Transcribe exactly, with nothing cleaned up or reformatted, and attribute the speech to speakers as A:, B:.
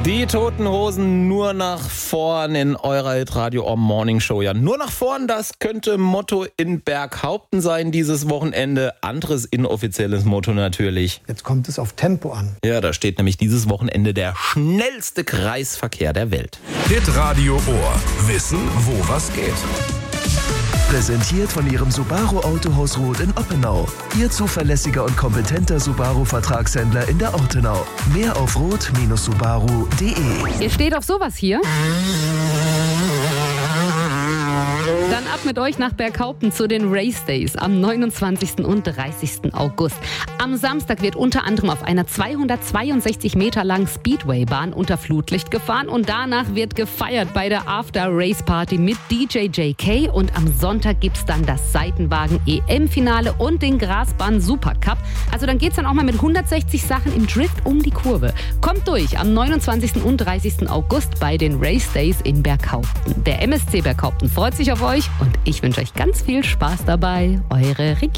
A: Die Toten Hosen nur nach vorn in eurer Hitradio Morning Show. Ja, nur nach vorn, das könnte Motto in Berghaupten sein dieses Wochenende. Anderes inoffizielles Motto natürlich.
B: Jetzt kommt es auf Tempo an.
A: Ja, da steht nämlich dieses Wochenende der schnellste Kreisverkehr der Welt.
C: Hitradio Ohr. Wissen, wo was geht.
D: Präsentiert von Ihrem Subaru Autohaus Roth in Oppenau. Ihr zuverlässiger und kompetenter Subaru-Vertragshändler in der Ortenau. Mehr auf roth Bindestrich subaru punkt de.
E: Ihr steht auf sowas hier? Dann ab mit euch nach Berghaupten zu den Race Days am neunundzwanzigsten und dreißigsten August. Am Samstag wird unter anderem auf einer zweihundertzweiundsechzig Meter langen Speedway-Bahn unter Flutlicht gefahren und danach wird gefeiert bei der After-Race-Party mit D J J K und am Sonntag gibt's dann das Seitenwagen-E M-Finale und den Grasbahn-Supercup. Also dann geht's dann auch mal mit hundertsechzig Sachen im Drift um die Kurve. Kommt durch am neunundzwanzigsten und dreißigsten August bei den Race Days in Berghaupten. Der M S C Berghaupten freut sich auf euch und ich wünsche euch ganz viel Spaß dabei. Eure Regina.